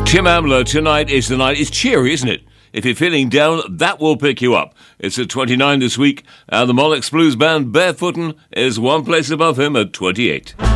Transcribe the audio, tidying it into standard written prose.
Tim Ambler, tonight is the night. It's cheery, isn't it? If you're feeling down, that will pick you up. It's at 29 this week, and the Molex Blues band Barefootin' is one place above him at 28.